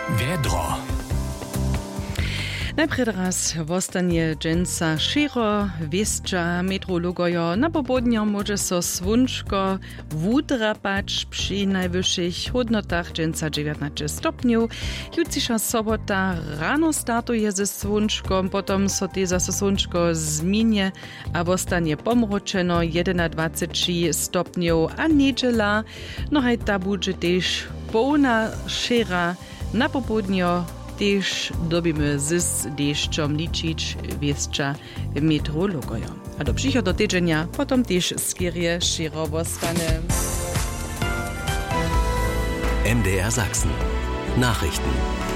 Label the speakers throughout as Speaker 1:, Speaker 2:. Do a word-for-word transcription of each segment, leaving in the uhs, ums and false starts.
Speaker 1: Wiedro.
Speaker 2: Najprv raz wostanie dżęca širo, wieszcza, meteorologojo. Na popodniu może so słonczko wudrapać przy najwyższych hodnotach dżęca dziewiętnaście stopniów. Jutrzejsza sobota rano startuje ze słonczkom, potem so te zase słonczko zmienie, a wostanie pomroczeno dwadzieścia stopniów, a niedziela, no hej ta będzie też pełna szera na popodniu. Też dobimy z deszczom liczyć, wieszcza meteorologojo. A do przychodu tydzienia potem też skierie szerowo stanie.
Speaker 1: M D R Sachsen. Nachrichten.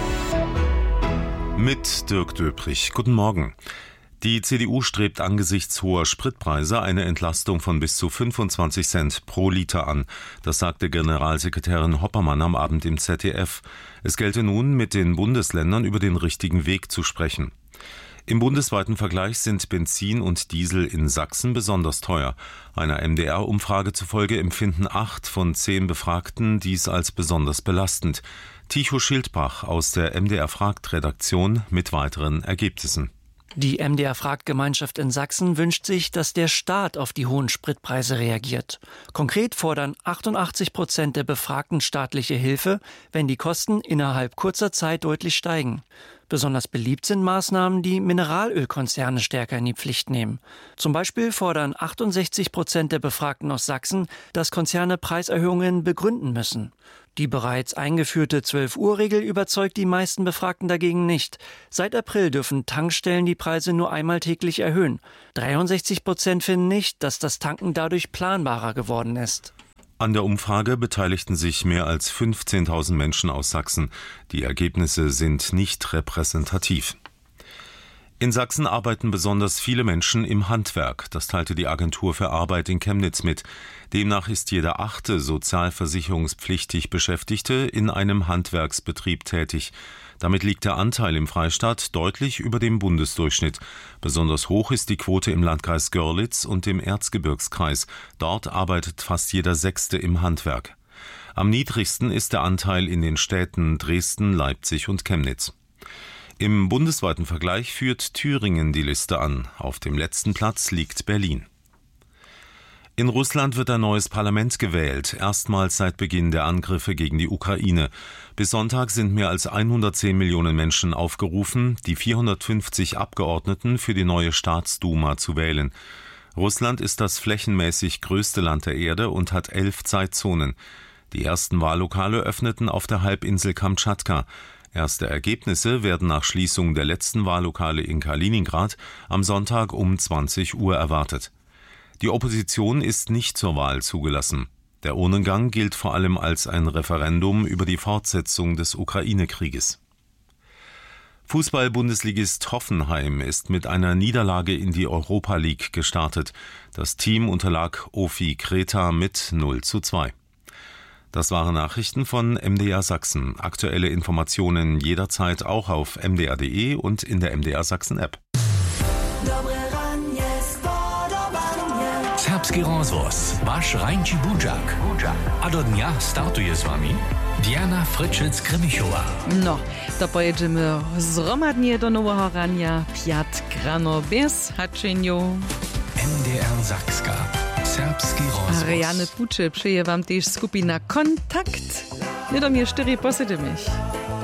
Speaker 3: Mit Dirk Döprich. Guten Morgen. Die C D U strebt angesichts hoher Spritpreise eine Entlastung von bis zu fünfundzwanzig Cent pro Liter an. Das sagte Generalsekretärin Hoppermann am Abend im Z D F. Es gelte nun, mit den Bundesländern über den richtigen Weg zu sprechen. Im bundesweiten Vergleich sind Benzin und Diesel in Sachsen besonders teuer. Einer M D R-Umfrage zufolge empfinden acht von zehn Befragten dies als besonders belastend. Tycho Schildbach aus der M D R-Fragt-Redaktion mit weiteren Ergebnissen.
Speaker 4: Die M D R-Fragt-Gemeinschaft in Sachsen wünscht sich, dass der Staat auf die hohen Spritpreise reagiert. Konkret fordern achtundachtzig Prozent der Befragten staatliche Hilfe, wenn die Kosten innerhalb kurzer Zeit deutlich steigen. Besonders beliebt sind Maßnahmen, die Mineralölkonzerne stärker in die Pflicht nehmen. Zum Beispiel fordern achtundsechzig Prozent der Befragten aus Sachsen, dass Konzerne Preiserhöhungen begründen müssen. Die bereits eingeführte zwölf-Uhr-Regel überzeugt die meisten Befragten dagegen nicht. Seit April dürfen Tankstellen die Preise nur einmal täglich erhöhen. dreiundsechzig Prozent finden nicht, dass das Tanken dadurch planbarer geworden ist.
Speaker 3: An der Umfrage beteiligten sich mehr als fünfzehntausend Menschen aus Sachsen. Die Ergebnisse sind nicht repräsentativ. In Sachsen arbeiten besonders viele Menschen im Handwerk. Das teilte die Agentur für Arbeit in Chemnitz mit. Demnach ist jeder achte sozialversicherungspflichtig Beschäftigte in einem Handwerksbetrieb tätig. Damit liegt der Anteil im Freistaat deutlich über dem Bundesdurchschnitt. Besonders hoch ist die Quote im Landkreis Görlitz und im Erzgebirgskreis. Dort arbeitet fast jeder Sechste im Handwerk. Am niedrigsten ist der Anteil in den Städten Dresden, Leipzig und Chemnitz. Im bundesweiten Vergleich führt Thüringen die Liste an. Auf dem letzten Platz liegt Berlin. In Russland wird ein neues Parlament gewählt, erstmals seit Beginn der Angriffe gegen die Ukraine. Bis Sonntag sind mehr als hundertzehn Millionen Menschen aufgerufen, die vierhundertfünfzig Abgeordneten für die neue Staatsduma zu wählen. Russland ist das flächenmäßig größte Land der Erde und hat elf Zeitzonen. Die ersten Wahllokale öffneten auf der Halbinsel Kamtschatka. Erste Ergebnisse werden nach Schließung der letzten Wahllokale in Kaliningrad am Sonntag um zwanzig Uhr erwartet. Die Opposition ist nicht zur Wahl zugelassen. Der Urnengang gilt vor allem als ein Referendum über die Fortsetzung des Ukraine-Krieges. Fußball-Bundesligist Hoffenheim ist mit einer Niederlage in die Europa League gestartet. Das Team unterlag O F I Kreta mit null zu zwei. Das waren Nachrichten von M D R Sachsen. Aktuelle Informationen jederzeit auch auf m d r punkt d e und in der M D R Sachsen App.
Speaker 1: Serbski rozvoz, waš Rajnči Budžak. A do dnia startuje z wami Diana Fryczec-Krymichowa.
Speaker 2: No, to pojedziemy zromadnie do Nowego Rania, piat grano bez haczeniu.
Speaker 1: M D R Sakska. Serbski rozvoz.
Speaker 2: Ariane Pucze przyje wam też skupina Kontakt. Nie do mnie cztery posydy mich.